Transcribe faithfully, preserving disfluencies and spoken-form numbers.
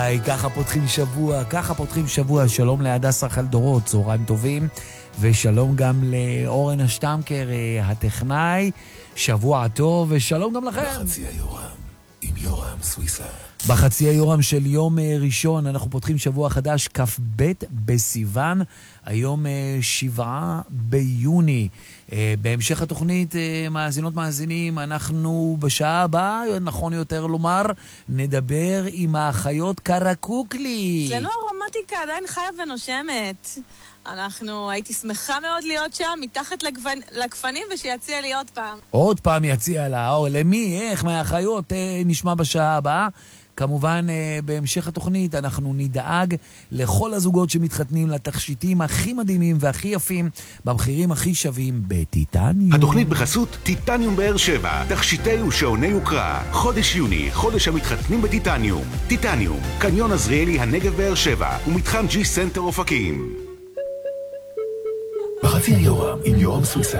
היי, ככה פותחים שבוע, ככה פותחים שבוע. שלום להדס רחל-דורות, צהריים טובים, ושלום גם לאורן השטמקר, הטכנאי. שבוע טוב, ושלום גם לכם. בחצי היורם, עם יורם סוויסה. בחצי היורם של יום ראשון, אנחנו פותחים שבוע חדש, כ"ב בסיוון, היום שבעה ביוני. בהמשך התוכנית, מאזינות מאזינים, אנחנו בשעה הבאה, נכון יותר לומר, נדבר עם האחיות קרקוקלי. זה לא הרומטיקה, עדיין חיה ונושמת. אנחנו, הייתי שמחה מאוד להיות שם, מתחת לגפנ... לגפנים, ושיציע לי עוד פעם. עוד פעם יציע לה, או למי, איך, מהאחיות, נשמע בשעה הבאה. כמובן, בהמשך התוכנית אנחנו נדאג לכל הזוגות שמתחתנים לתכשיטים הכי מדהימים והכי יפים, במחירים הכי שווים בטיטניום. התוכנית בחסות טיטניום באר שבע, תכשיטי ושעוני יוקרה. חודש יוני, חודש המתחתנים בטיטניום. טיטניום, קניון עזריאלי הנגב באר שבע, ומתחם ג'י סנטר אופקים. בחצי היורם, עם יורם סוויסה.